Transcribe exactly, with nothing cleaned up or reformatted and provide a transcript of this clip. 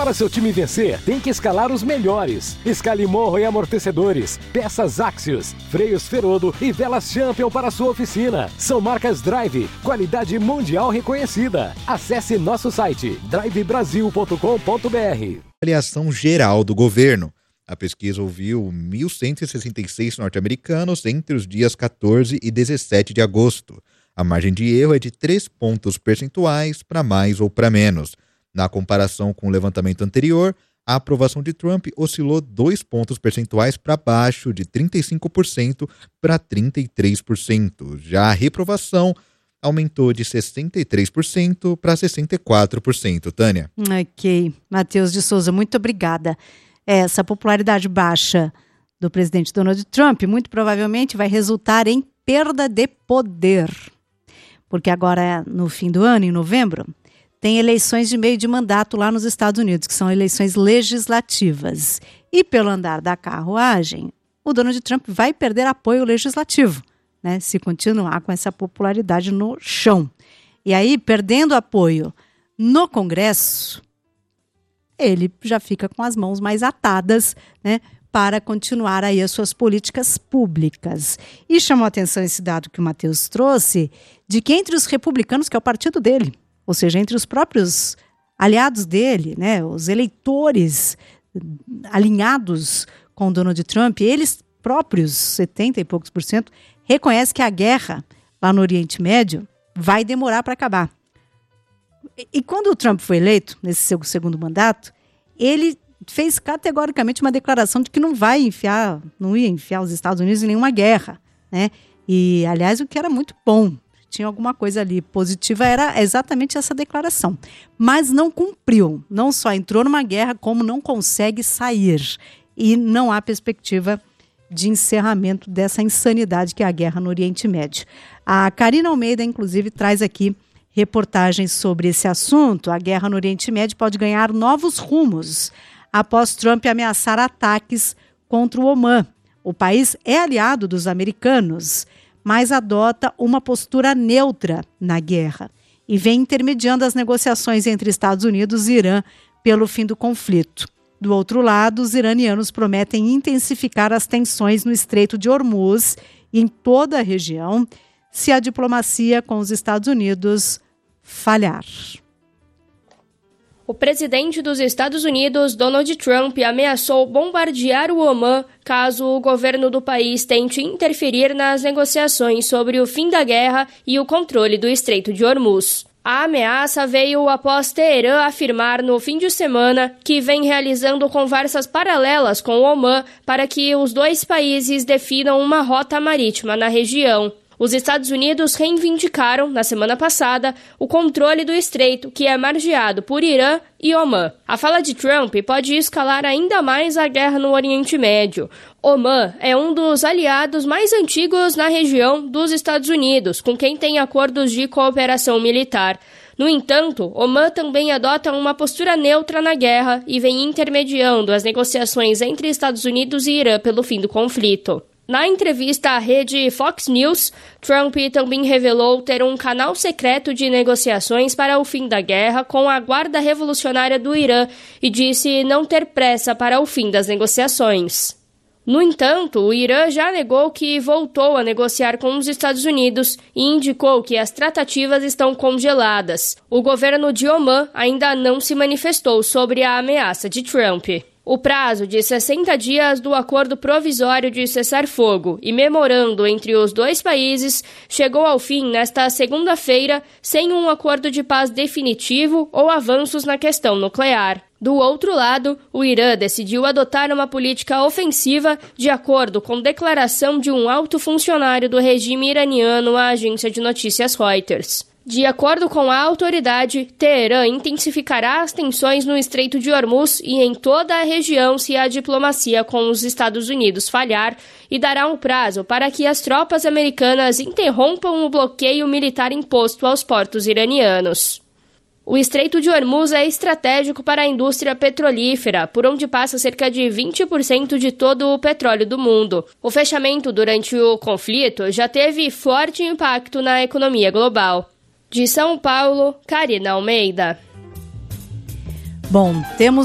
Para seu time vencer, tem que escalar os melhores. Escale morro e amortecedores, peças Axios, freios Ferodo e velas Champion para sua oficina. São marcas Drive, qualidade mundial reconhecida. Acesse nosso site drive brasil ponto com ponto b r. Avaliação geral do governo. A pesquisa ouviu mil cento e sessenta e seis norte-americanos entre os dias quatorze e dezessete de agosto. A margem de erro é de três pontos percentuais para mais ou para menos. Na comparação com o levantamento anterior, a aprovação de Trump oscilou dois pontos percentuais para baixo, de trinta e cinco por cento para trinta e três por cento. Já a reprovação aumentou de sessenta e três por cento para sessenta e quatro por cento. Tânia. Ok. Matheus de Souza, muito obrigada. Essa popularidade baixa do presidente Donald Trump muito provavelmente vai resultar em perda de poder. Porque agora, no fim do ano, em novembro, tem eleições de meio de mandato lá nos Estados Unidos, que são eleições legislativas. E pelo andar da carruagem, o Donald Trump vai perder apoio legislativo, né, se continuar com essa popularidade no chão. E aí, perdendo apoio no Congresso, ele já fica com as mãos mais atadas, né, para continuar aí as suas políticas públicas. E chamou a atenção esse dado que o Matheus trouxe, de que entre os republicanos, que é o partido dele, ou seja, entre os próprios aliados dele, né, os eleitores alinhados com Donald Trump, eles próprios, setenta e poucos por cento, reconhecem que a guerra lá no Oriente Médio vai demorar para acabar. E, e quando o Trump foi eleito, nesse seu segundo mandato, ele fez categoricamente uma declaração de que não vai enfiar, não ia enfiar os Estados Unidos em nenhuma guerra, né? E, aliás, o que era muito bom, tinha alguma coisa ali positiva, era exatamente essa declaração. Mas não cumpriu, não só entrou numa guerra, como não consegue sair. E não há perspectiva de encerramento dessa insanidade que é a guerra no Oriente Médio. A Karina Almeida, inclusive, traz aqui reportagens sobre esse assunto. A guerra no Oriente Médio pode ganhar novos rumos após Trump ameaçar ataques contra o Omã. O país é aliado dos americanos, mas adota uma postura neutra na guerra e vem intermediando as negociações entre Estados Unidos e Irã pelo fim do conflito. Do outro lado, os iranianos prometem intensificar as tensões no Estreito de Hormuz e em toda a região se a diplomacia com os Estados Unidos falhar. O presidente dos Estados Unidos, Donald Trump, ameaçou bombardear o Omã caso o governo do país tente interferir nas negociações sobre o fim da guerra e o controle do Estreito de Hormuz. A ameaça veio após Teherã afirmar no fim de semana que vem realizando conversas paralelas com o Omã para que os dois países definam uma rota marítima na região. Os Estados Unidos reivindicaram, na semana passada, o controle do estreito, que é margeado por Irã e Omã. A fala de Trump pode escalar ainda mais a guerra no Oriente Médio. Omã é um dos aliados mais antigos na região dos Estados Unidos, com quem tem acordos de cooperação militar. No entanto, Omã também adota uma postura neutra na guerra e vem intermediando as negociações entre Estados Unidos e Irã pelo fim do conflito. Na entrevista à rede Fox News, Trump também revelou ter um canal secreto de negociações para o fim da guerra com a Guarda Revolucionária do Irã e disse não ter pressa para o fim das negociações. No entanto, o Irã já negou que voltou a negociar com os Estados Unidos e indicou que as tratativas estão congeladas. O governo de Omã ainda não se manifestou sobre a ameaça de Trump. O prazo de sessenta dias do acordo provisório de cessar-fogo e memorando entre os dois países chegou ao fim nesta segunda-feira sem um acordo de paz definitivo ou avanços na questão nuclear. Do outro lado, o Irã decidiu adotar uma política ofensiva de acordo com declaração de um alto funcionário do regime iraniano à agência de notícias Reuters. De acordo com a autoridade, Teherã intensificará as tensões no Estreito de Hormuz e em toda a região se a diplomacia com os Estados Unidos falhar e dará um prazo para que as tropas americanas interrompam o bloqueio militar imposto aos portos iranianos. O Estreito de Hormuz é estratégico para a indústria petrolífera, por onde passa cerca de vinte por cento de todo o petróleo do mundo. O fechamento durante o conflito já teve forte impacto na economia global. De São Paulo, Karina Almeida. Bom, temos